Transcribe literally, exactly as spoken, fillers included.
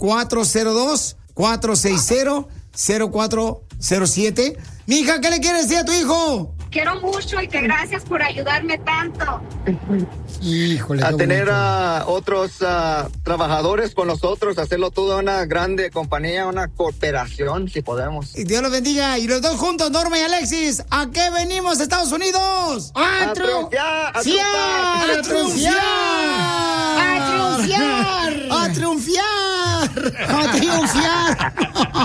cuatro cero dos, cuatro seis cero, cero cuatro cero siete. Mija, ¿qué le quieres decir a tu hijo? Quiero mucho y que gracias por ayudarme tanto. Híjole. A tener bonito. a otros uh, trabajadores con nosotros, hacerlo toda una grande compañía, una cooperación, si podemos. Y Dios los bendiga. Y los dos juntos, Norma y Alexis, ¿a qué venimos, Estados Unidos? ¡A tru- triunfar! ¡A ¡Sí! triunfar! ¡A triunfar! ¡A triunfar! ¡A triunfar! ¡A triunfar!